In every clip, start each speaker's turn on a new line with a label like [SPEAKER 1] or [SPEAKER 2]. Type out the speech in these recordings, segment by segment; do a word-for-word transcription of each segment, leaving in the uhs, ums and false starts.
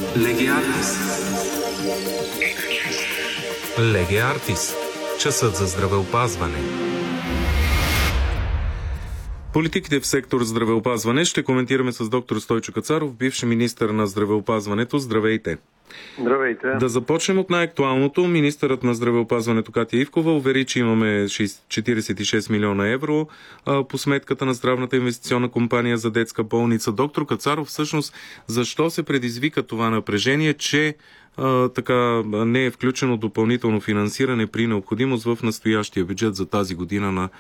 [SPEAKER 1] Леге Артис. Леге Артис. Часът за здравеопазване. Политиките в сектор здравеопазване ще коментираме с доктор Стойчо Кацаров, бивш министър на здравеопазването. Здравейте!
[SPEAKER 2] Здравейте!
[SPEAKER 1] Да започнем от най-актуалното. Министърът на здравеопазването Катя Ивкова увери, че имаме четиридесет и шест милиона евро а, по сметката на здравната инвестиционна компания за детска болница. Доктор Кацаров, всъщност, защо се предизвика това напрежение, че а, така не е включено допълнително финансиране при необходимост в настоящия бюджет за тази година на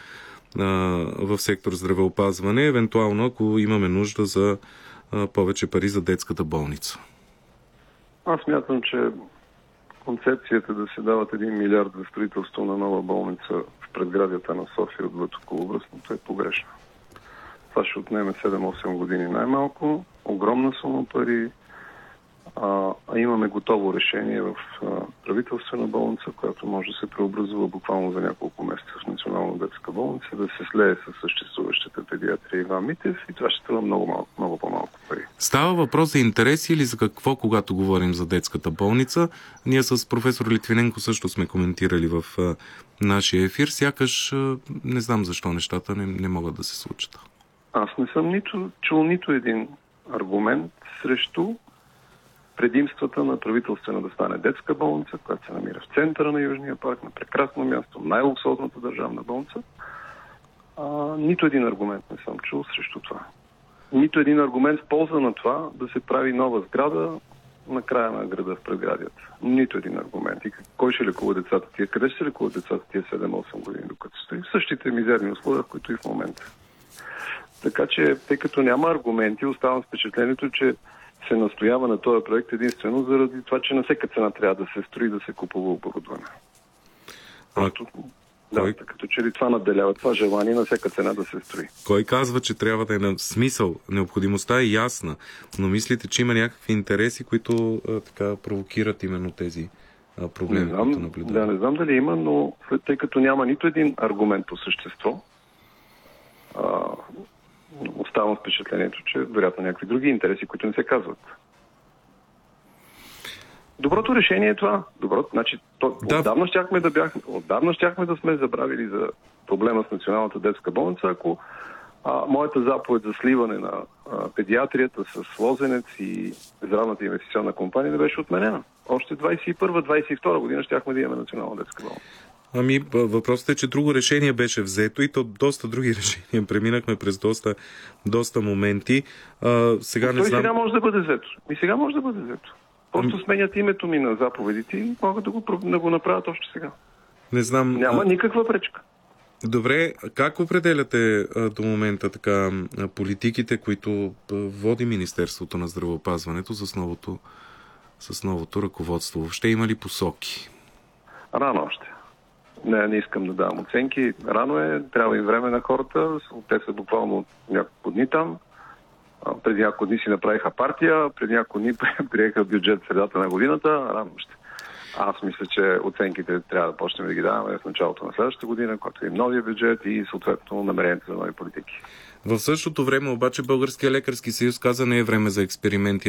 [SPEAKER 1] в сектор здравеопазване, евентуално ако имаме нужда за а, повече пари за детската болница?
[SPEAKER 2] Аз смятам, че концепцията да се дават един милиард за строителство на нова болница в предградията на София отвъд околовръстното е погрешно. Това ще отнеме седем-осем години най-малко, огромна сума пари, а, а имаме готово решение в а, правителствена болница, която може да се преобразува буквално за няколко месеца в национална детска болница, да се слее с съществуващата педиатрия Иван Митев и това ще струва много, малко, много по-малко пари.
[SPEAKER 1] Става въпрос за интереси или за какво, когато говорим за детската болница? Ние с професор Литвиненко също сме коментирали в а, нашия ефир. Сякаш а, не знам защо нещата не, не могат да се случат.
[SPEAKER 2] Аз не съм нито чул нито един аргумент срещу предимствата на правителствена да стане детска болница, която се намира в центъра на Южния парк, на прекрасно място, най-луксозната държавна болница. А, нито един аргумент не съм чул срещу това. Нито един аргумент в полза на това да се прави нова сграда на края на града в предградията. Нито един аргумент. И кой ще лекува децата тия? Къде ще се лекуват децата тия седем-осем години, докато стои? В същите мизерни условия, в които и в момента. Така че, тъй като няма аргументи, оставам с впечатлението, че се настоява на този проект единствено заради това, че на всяка цена трябва да се строи, да се купува оборудване. Просто, да, Кой... като че ли това надделява, това желание на всяка цена да се строи.
[SPEAKER 1] Кой казва, че трябва да е на смисъл? Необходимостта е ясна, но мислите, че има някакви интереси, които а, така провокират именно тези а, проблеми,
[SPEAKER 2] не знам,
[SPEAKER 1] които наблюдават?
[SPEAKER 2] Да, не знам дали има, но след тъй като няма нито един аргумент по същество, а, оставам впечатлението, че вероятно някакви други интереси, които не се казват. Доброто решение е това. Доброто, значи, то, да. отдавна, щяхме да бяхме, отдавна щяхме да сме забравили за проблема с Националната детска болница, ако а, моята заповед за сливане на а, педиатрията с Лозенец и здравната инвестиционна компания не беше отменена. Още двадесет и първа двадесет и втора година щяхме да имаме Национална детска болница.
[SPEAKER 1] Ами, въпросът е, че друго решение беше взето и то доста други решения. Преминахме през доста, доста моменти. А, сега
[SPEAKER 2] Той
[SPEAKER 1] не знам...
[SPEAKER 2] сега може да бъде взето. И сега може да бъде взето. Просто сменят името ми на заповедите и могат да го, да го направят още сега.
[SPEAKER 1] Не знам...
[SPEAKER 2] Няма никаква пречка.
[SPEAKER 1] Добре, как определяте а, до момента така политиките, които води Министерството на здравеопазването с новото, с новото ръководство? Въобще има ли посоки?
[SPEAKER 2] Рано още. Не, не искам да давам оценки. Рано е, трябва и време на хората. Те са буквално няколко дни там. Преди няколко дни си направиха партия, преди няколко дни приеха бюджет в средата на годината. Рано още. Аз мисля, че оценките трябва да почнем да ги даваме в началото на следващата година, когато е новия бюджет и съответно намерението за нови политики.
[SPEAKER 1] В същото време обаче Българския лекарски съюз каза, не е време за експерименти